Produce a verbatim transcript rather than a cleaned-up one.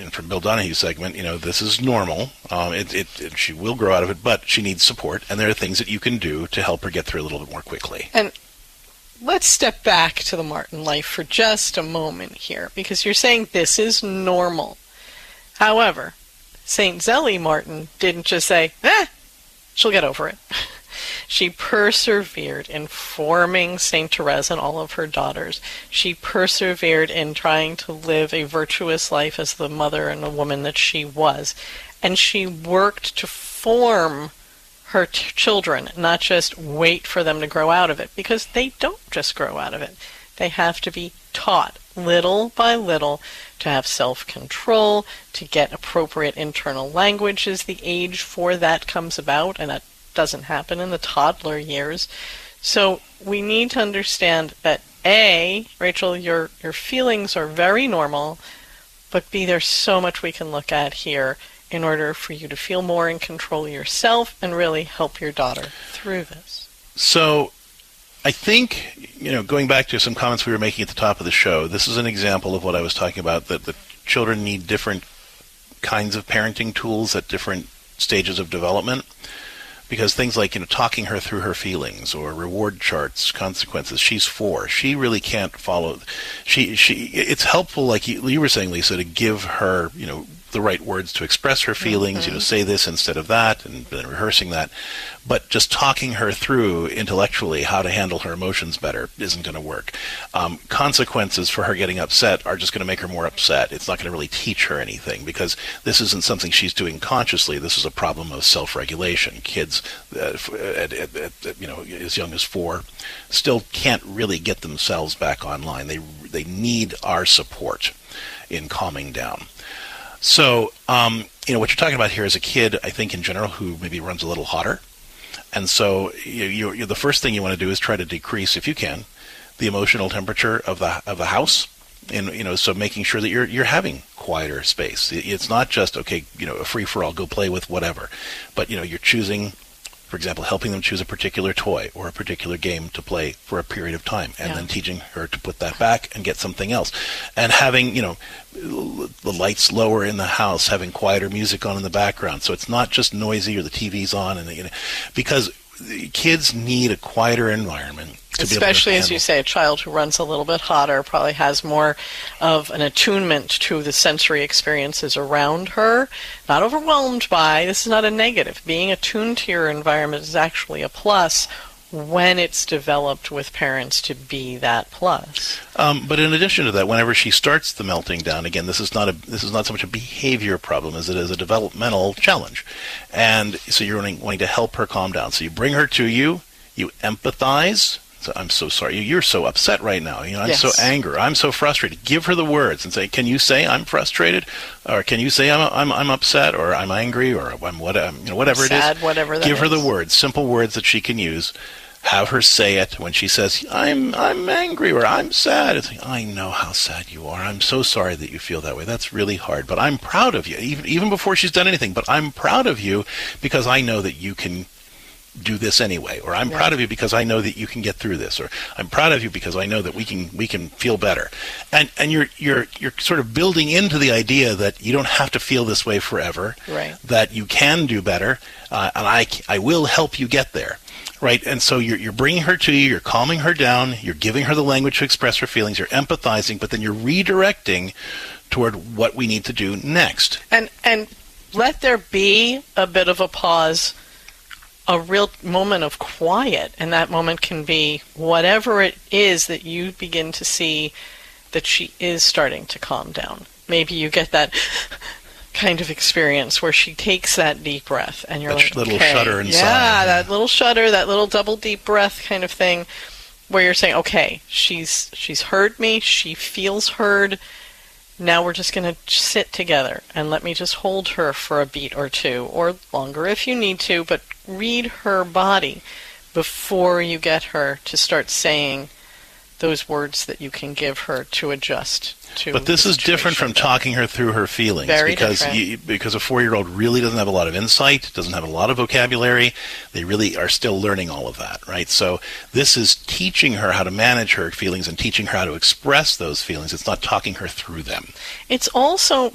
and from Bill Donahue's segment, you know, this is normal. Um, it, it, it, she will grow out of it, but she needs support, and there are things that you can do to help her get through a little bit more quickly. And let's step back to the Martin life for just a moment here, because you're saying this is normal. However, Saint Zélie Martin didn't just say, eh, she'll get over it. She persevered in forming Saint Therese and all of her daughters. She persevered in trying to live a virtuous life as the mother and the woman that she was. And she worked to form her t- children, not just wait for them to grow out of it, because they don't just grow out of it. They have to be taught little by little to have self-control, to get appropriate internal language as the age for that comes about, and that doesn't happen in the toddler years. So we need to understand that A, Rachel, your your feelings are very normal, but B, there's so much we can look at here in order for you to feel more in control yourself and really help your daughter through this. So I think, you know, going back to some comments we were making at the top of the show, this is an example of what I was talking about, that the children need different kinds of parenting tools at different stages of development. Because things like, you know, talking her through her feelings or reward charts, consequences, she's four. She really can't follow. She, she, it's helpful, like you, you were saying, Lisa, to give her, you know, the right words to express her feelings, mm-hmm. you know, say this instead of that, and then rehearsing that. But just talking her through intellectually how to handle her emotions better isn't going to work. Um, consequences for her getting upset are just going to make her more upset. It's not going to really teach her anything, because this isn't something she's doing consciously. This is a problem of self-regulation. Kids, uh, at, at, at, you know, as young as four, still can't really get themselves back online. They they need our support in calming down. So, um, you know, what you're talking about here is a kid, I think, in general, who maybe runs a little hotter. And so you, you, you, the first thing you want to do is try to decrease, if you can, the emotional temperature of the of the house. And, you know, so making sure that you're you're having quieter space. It's not just, okay, you know, a free-for-all, go play with whatever. But, you know, you're choosing, for example, helping them choose a particular toy or a particular game to play for a period of time, and yeah. then teaching her to put that back and get something else. And having, you know, the lights lower in the house, having quieter music on in the background, so it's not just noisy or the T V's on, and you know, because kids need a quieter environment. Especially, as you say, a child who runs a little bit hotter probably has more of an attunement to the sensory experiences around her, not overwhelmed by. This is not a negative. Being attuned to your environment is actually a plus when it's developed with parents to be that plus. Um, but in addition to that, whenever she starts the melting down, again, this is not a this is not so much a behavior problem as it is a developmental challenge. And so you're wanting, wanting to help her calm down. So you bring her to you, you empathize. So I'm so sorry. You're so upset right now. You know, I'm yes. so angry. I'm so frustrated. Give her the words and say, "Can you say I'm frustrated, or can you say I'm I'm I'm upset, or I'm angry, or I'm what I'm, you know, whatever sad, it is." Whatever that Give her is. the words, simple words that she can use. Have her say it when she says, "I'm I'm angry," or "I'm sad." It's like, I know how sad you are. I'm so sorry that you feel that way. That's really hard. But I'm proud of you, even even before she's done anything. But I'm proud of you because I know that you can do this anyway, or I'm yeah. proud of you because I know that you can get through this, or I'm proud of you because I know that we can we can feel better. And and you're you're you're sort of building into the idea that you don't have to feel this way forever. Right. That you can do better, uh, and I I will help you get there. Right, and so you're you're bringing her to you, you're calming her down, you're giving her the language to express her feelings, you're empathizing, but then you're redirecting toward what we need to do next. And and let there be a bit of a pause, a real moment of quiet, and that moment can be whatever it is that you begin to see that she is starting to calm down. Maybe you get that kind of experience where she takes that deep breath and you're that like, little okay. shudder inside. Yeah, that little shudder, that little double deep breath kind of thing, where you're saying, okay, she's she's heard me, she feels heard. Now we're just going to sit together and let me just hold her for a beat or two, or longer if you need to, but read her body before you get her to start saying those words that you can give her to adjust to. But this is different from talking her through her feelings. Very because different. You, because a four-year-old really doesn't have a lot of insight, doesn't have a lot of vocabulary. They really are still learning all of that, right? So this is teaching her how to manage her feelings and teaching her how to express those feelings. It's not talking her through them. It's also